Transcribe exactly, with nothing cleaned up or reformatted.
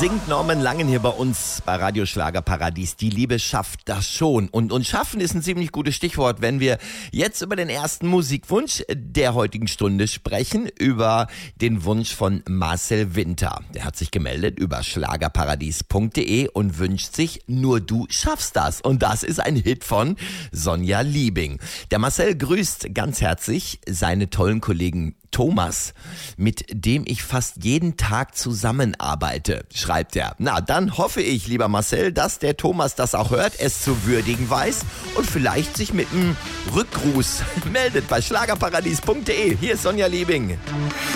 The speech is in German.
singt Norman Langen hier bei uns bei Radio Schlagerparadies. Die Liebe schafft das schon. Und, und schaffen ist ein ziemlich gutes Stichwort, wenn wir jetzt über den ersten Musikwunsch der heutigen Stunde sprechen, über den Wunsch von Marcel Winter. Der hat sich gemeldet über schlagerparadies punkt de und wünscht sich Nur du schaffst das. Und das ist ein Hit von Sonja Liebing. Der Marcel grüßt ganz herzlich seine tollen Kollegen Thomas, mit dem ich fast jeden Tag zusammenarbeite, schreibt er. Na, dann hoffe ich, lieber Marcel, dass der Thomas das auch hört, es zu würdigen weiß und vielleicht sich mit einem Rückgruß meldet bei schlagerparadies punkt de. Hier ist Sonja Liebing.